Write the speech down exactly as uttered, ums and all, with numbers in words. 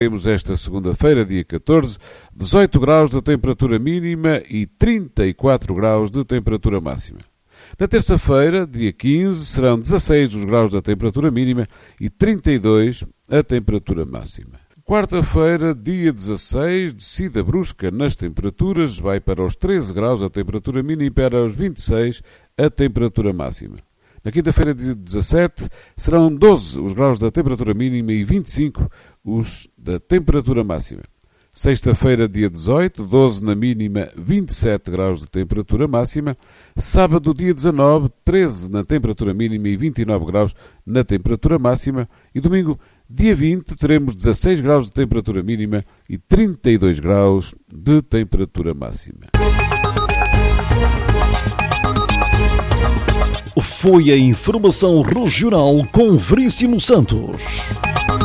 Temos esta segunda-feira, dia catorze, dezoito graus de temperatura mínima e trinta e quatro graus de temperatura máxima. Na terça-feira, dia quinze, serão dezasseis os graus da temperatura mínima e trinta e dois a temperatura máxima. Quarta-feira, dia dezasseis, descida brusca nas temperaturas, vai para os treze graus a temperatura mínima e para os vinte e seis a temperatura máxima. Na quinta-feira, dia dezassete, serão doze os graus da temperatura mínima e vinte e cinco os da temperatura máxima. Sexta-feira, dia dezoito, doze na mínima, vinte e sete graus de temperatura máxima. Sábado, dia dezanove, treze na temperatura mínima e vinte e nove graus na temperatura máxima. E domingo, dia vinte, teremos dezasseis graus de temperatura mínima e trinta e dois graus de temperatura máxima. Foi a informação regional com Veríssimo Santos.